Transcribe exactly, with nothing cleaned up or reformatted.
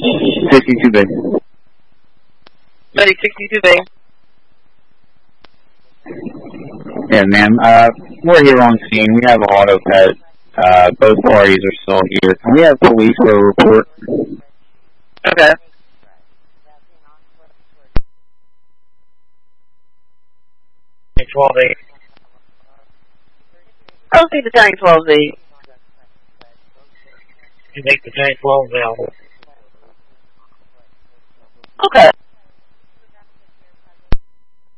sixty-two B. Ready, sixty-two B. Yeah, ma'am. Uh, we're here on scene. We have an auto pet. Uh, both parties are still here. Can we have police for a report? Okay. twelve eight. I'll see the tank twelve Z. You make the tank twelve available. Okay.